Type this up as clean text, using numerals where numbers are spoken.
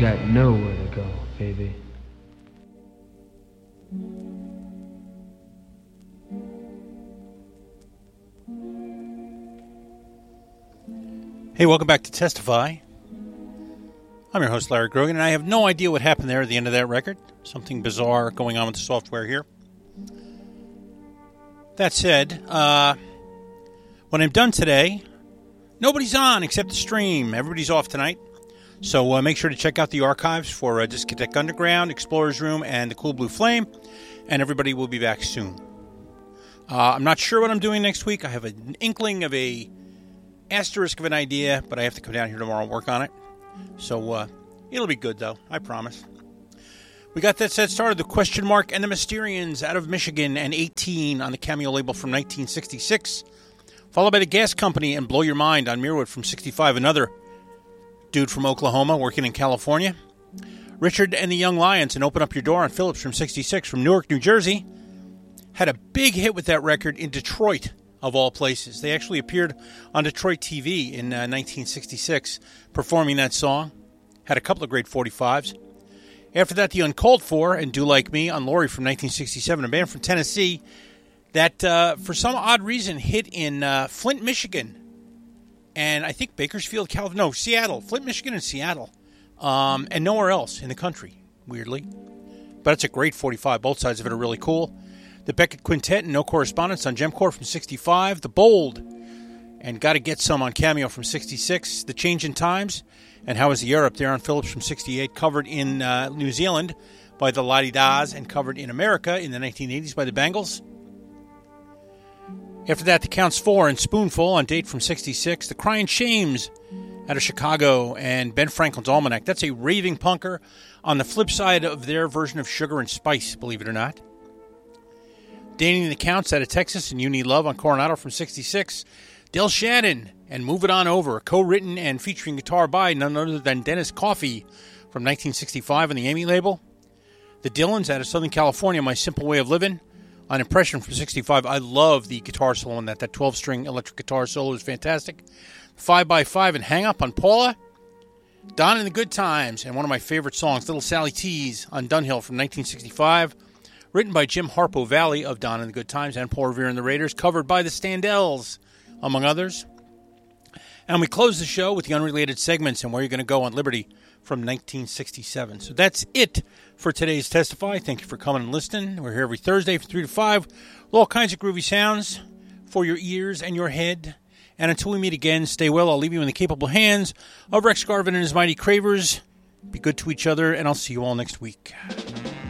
got nowhere to go, baby. Hey, welcome back to Testify. I'm your host, Larry Grogan, and I have no idea what happened there at the end of that record. Something bizarre going on with the software here. That said, when I'm done today, nobody's on except the stream. Everybody's off tonight. So make sure to check out the archives for Discotheque Underground, Explorer's Room, and the Cool Blue Flame. And everybody will be back soon. I'm not sure what I'm doing next week. I have an inkling of a asterisk of an idea, but I have to come down here tomorrow and work on it. So it'll be good, though. I promise. We got that set started. The Question Mark and the Mysterians out of Michigan and 18 on the Cameo label from 1966. Followed by the Gas Company and Blow Your Mind on Mirwood from 65. Another dude from Oklahoma working in California. Richard and the Young Lions and Open Up Your Door on Phillips from 66. From Newark, New Jersey. Had a big hit with that record in Detroit, of all places. They actually appeared on Detroit TV in 1966 performing that song. Had a couple of great 45s. After that, The Uncalled For and Do Like Me on Laurie from 1967, a band from Tennessee that, for some odd reason, hit in Flint, Michigan, and I think Bakersfield, California. No, Seattle. Flint, Michigan and Seattle, and nowhere else in the country, weirdly. But it's a great 45. Both sides of it are really cool. The Beckett Quintet and No Correspondence on Gemcore from 65. The Bold and Gotta Get Some on Cameo from 66. The Change in Times and How Is the Air Up There on Phillips from 68. Covered in New Zealand by the La-Di-Das and covered in America in the 1980s by the Bangles. After that, The Counts 4 and Spoonful on Date from 66. The Crying Shames out of Chicago and Ben Franklin's Almanac. That's a raving punker on the flip side of their version of Sugar and Spice, believe it or not. Danny and the Counts out of Texas and You Need Love on Coronado from 66. Del Shannon and Move It On Over, co-written and featuring guitar by none other than Dennis Coffey from 1965 on the Amy label. The Dylans out of Southern California, My Simple Way of Living on Impression from 65. I love the guitar solo on that. That 12-string electric guitar solo is fantastic. 5x5 and Hang Up on Paula. Don in the Good Times and one of my favorite songs, Little Sally Tease on Dunhill from 1965. Written by Jim Harpo Valley of Don and the Good Times and Paul Revere and the Raiders. Covered by the Standells, among others. And we close the show with the unrelated segments and Where You're Going to Go on Liberty from 1967. So that's it for today's Testify. Thank you for coming and listening. We're here every Thursday from 3 to 5 with all kinds of groovy sounds for your ears and your head. And until we meet again, stay well. I'll leave you in the capable hands of Rex Garvin and his Mighty Cravers. Be good to each other, and I'll see you all next week.